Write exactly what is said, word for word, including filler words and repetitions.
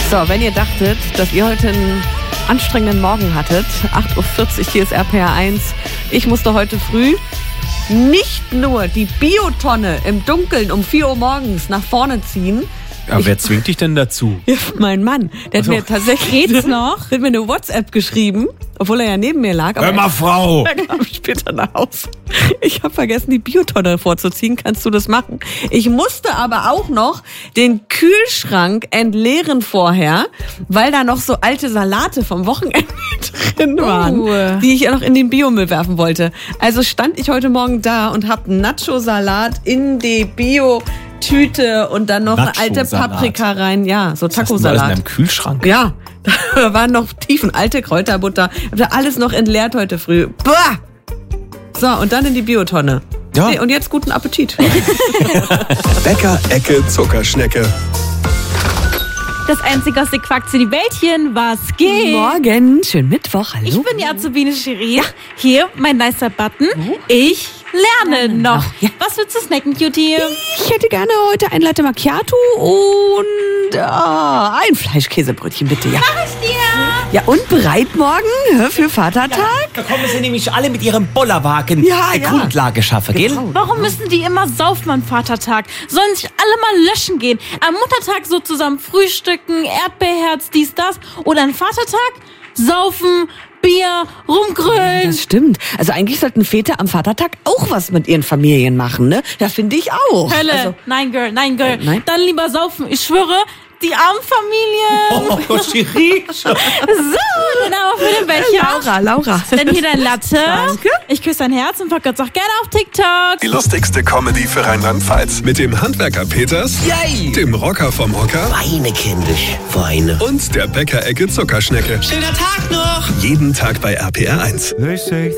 So, wenn ihr dachtet, dass ihr heute einen anstrengenden Morgen hattet, acht Uhr vierzig, hier ist R P R eins. Ich musste heute früh nicht nur die Biotonne im Dunkeln um vier Uhr morgens nach vorne ziehen. Aber wer zwingt dich denn dazu? Ja, mein Mann, der hat Also, mir tatsächlich geht's noch? Der hat mir eine WhatsApp geschrieben, obwohl er ja neben mir lag. Aber Hör mal, Frau! dann kam ich später nach Hause. Ich habe vergessen, die Biotonne vorzuziehen. Kannst du das machen? Ich musste aber auch noch den Kühlschrank entleeren vorher, weil da noch so alte Salate vom Wochenende drin waren, Oh. die ich ja noch in den Biomüll werfen wollte. Also stand ich heute Morgen da und habe Nacho-Salat in die Bio Tüte und dann noch eine alte Nacho-Salat. Paprika rein. Ja, so Was ist denn Taco-Salat. im Kühlschrank? Ja, da waren noch tiefen alte Kräuterbutter. Ich hab da alles noch entleert heute früh. Bah! So, und dann in die Biotonne. Ja. Nee, und jetzt guten Appetit. Bäcker Ecke Zuckerschnecke. Das einzige aus den Quacks in die Wäldchen, was geht? Morgen, schönen Mittwoch, hallo. Ich bin die Azubine Shirin. Hier, mein nicer Button. Ich lerne noch. Ja. Was willst du snacken, Cutie? Ich hätte gerne heute ein Latte Macchiato und äh, ein Fleischkäsebrötchen, bitte. Ja. Mach ich dir. Ja, und bereit morgen hä, für Vatertag? Da kommen sie nämlich alle mit ihrem Bollerwagen Ja, eine ja. Grundlage schaffen, gell? Warum müssen die immer saufen am Vatertag? Sollen sich alle mal löschen gehen? Am Muttertag so zusammen frühstücken, Erdbeerherz, dies, das. Oder am Vatertag saufen, Bier, rumgrölen. Das stimmt. Also eigentlich sollten Väter am Vatertag auch was mit ihren Familien machen, ne? Ja, finde ich auch. Hölle. Also, nein, Girl, nein, Girl. Äh, nein? Dann lieber saufen. Ich schwöre, die armen Familien. Oh, Shirin. So, dann aber für den Becher. Laura, Laura. Dann hier dein Latte. Danke. Ich küsse dein Herz und verkürze auch gerne auf TikTok. Die lustigste Comedy für Rheinland-Pfalz. Mit dem Handwerker Peters, Yay. dem Rocker vom Hocker Weine, kindisch, Weine. und der Bäcker Ecke Zuckerschnecke. Schöner Tag noch. Jeden Tag bei R P R eins.